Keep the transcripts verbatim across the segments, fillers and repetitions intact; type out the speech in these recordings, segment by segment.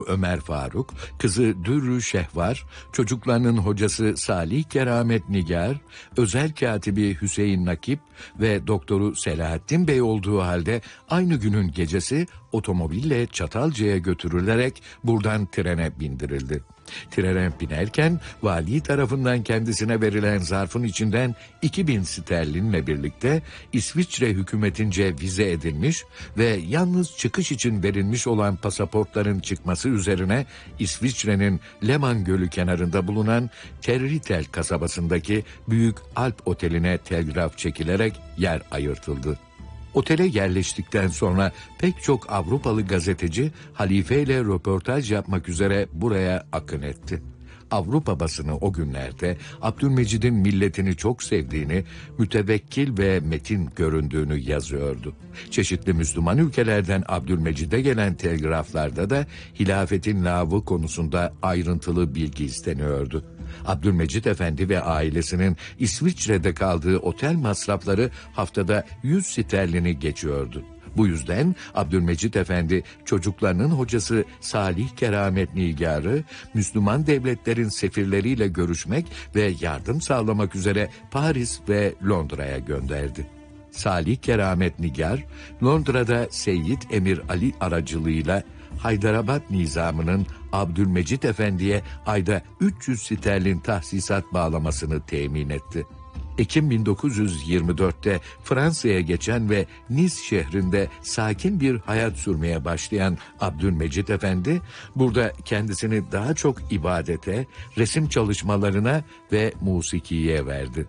Ömer Faruk, kızı Dürrü Şehvar, çocuklarının hocası Salih Keramet Nigar, özel katibi Hüseyin Nakip ve doktoru Selahattin Bey olduğu halde aynı günün gecesi otomobille Çatalca'ya götürülerek buradan trene bindirildi. Trene binerken vali tarafından kendisine verilen zarfın içinden iki bin sterlinle birlikte İsviçre hükümetince vize edilmiş ve yalnız çıkış için verilmiş olan pasaportların çıkması üzerine İsviçre'nin Leman Gölü kenarında bulunan Territel kasabasındaki Büyük Alp Oteli'ne telgraf çekilerek yer ayırtıldı. Otele yerleştikten sonra pek çok Avrupalı gazeteci halife ile röportaj yapmak üzere buraya akın etti. Avrupa basını o günlerde Abdülmecid'in milletini çok sevdiğini, mütevekkil ve metin göründüğünü yazıyordu. Çeşitli Müslüman ülkelerden Abdülmecid'e gelen telgraflarda da hilafetin lağvı konusunda ayrıntılı bilgi isteniyordu. Abdülmecid Efendi ve ailesinin İsviçre'de kaldığı otel masrafları haftada yüz sterlini geçiyordu. Bu yüzden Abdülmecid Efendi çocuklarının hocası Salih Keramet Nigar'ı Müslüman devletlerin sefirleriyle görüşmek ve yardım sağlamak üzere Paris ve Londra'ya gönderdi. Salih Keramet Nigar, Londra'da Seyyid Emir Ali aracılığıyla Haydarabad nizamının Abdülmecid Efendi'ye ayda üç yüz sterlin tahsisat bağlamasını temin etti. Ekim bin dokuz yüz yirmi dörtte Fransa'ya geçen ve Nice şehrinde sakin bir hayat sürmeye başlayan Abdülmecid Efendi, burada kendisini daha çok ibadete, resim çalışmalarına ve musikiye verdi.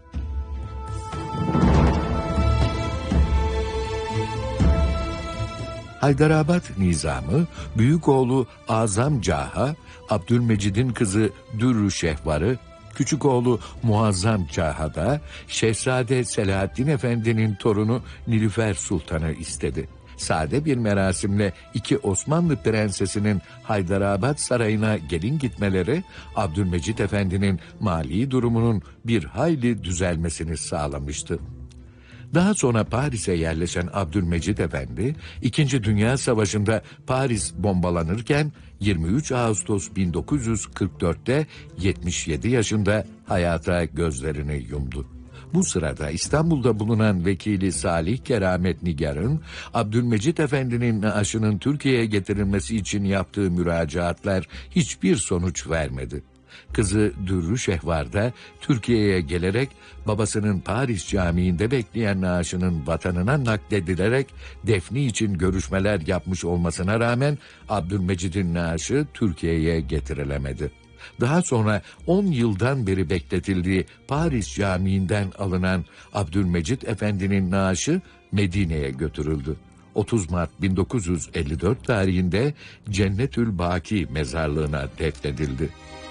Haydarabad nizamı, büyük oğlu Azam Caha, Abdülmecid'in kızı Dürrü Şehvar'ı, küçük oğlu Muazzam Caha'da Şehzade Selahattin Efendi'nin torunu Nilüfer Sultan'ı istedi. Sade bir merasimle iki Osmanlı prensesinin Haydarabad sarayına gelin gitmeleri, Abdülmecid Efendi'nin mali durumunun bir hayli düzelmesini sağlamıştı. Daha sonra Paris'e yerleşen Abdülmecid Efendi, İkinci Dünya Savaşı'nda Paris bombalanırken yirmi üç Ağustos bin dokuz yüz kırk dörtte yetmiş yedi yaşında hayata gözlerini yumdu. Bu sırada İstanbul'da bulunan vekili Salih Keramet Nigar'ın Abdülmecid Efendi'nin naaşının Türkiye'ye getirilmesi için yaptığı müracaatlar hiçbir sonuç vermedi. Kızı Dürrü Şehvar da Türkiye'ye gelerek babasının Paris Camii'nde bekleyen naaşının vatanına nakledilerek defni için görüşmeler yapmış olmasına rağmen Abdülmecid'in naaşı Türkiye'ye getirilemedi. Daha sonra on yıldan beri bekletildiği Paris Camii'nden alınan Abdülmecid Efendi'nin naaşı Medine'ye götürüldü. otuz Mart bin dokuz yüz elli dört tarihinde Cennetül Baki mezarlığına defnedildi.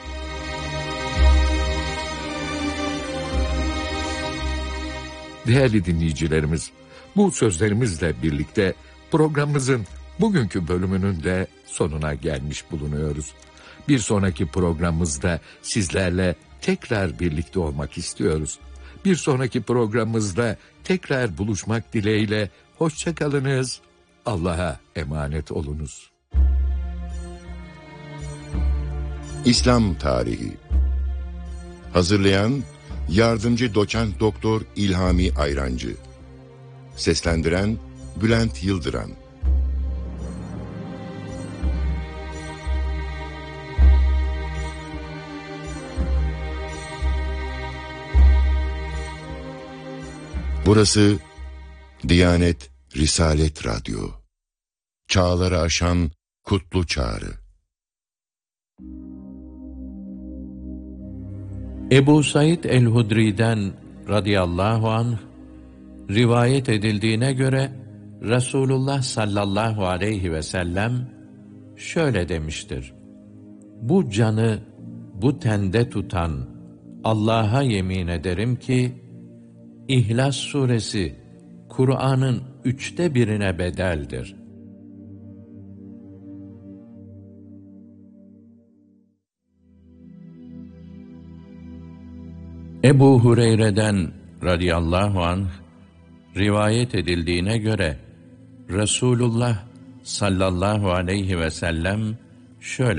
Değerli dinleyicilerimiz, bu sözlerimizle birlikte programımızın bugünkü bölümünün de sonuna gelmiş bulunuyoruz. Bir sonraki programımızda sizlerle tekrar birlikte olmak istiyoruz. Bir sonraki programımızda tekrar buluşmak dileğiyle hoşça kalınız, Allah'a emanet olunuz. İslam Tarihi. Hazırlayan Yardımcı Doçent Doktor İlhami Ayrancı. Seslendiren Bülent Yıldıran. Burası Diyanet Risalet Radyo. Çağları aşan kutlu çağrı. Ebu Said el-Hudri'den radıyallahu anh rivayet edildiğine göre Resulullah sallallahu aleyhi ve sellem şöyle demiştir: bu canı bu tende tutan Allah'a yemin ederim ki İhlas suresi Kur'an'ın üçte birine bedeldir. Ebu Hureyre'den radıyallahu anh rivayet edildiğine göre Resulullah sallallahu aleyhi ve sellem şöyle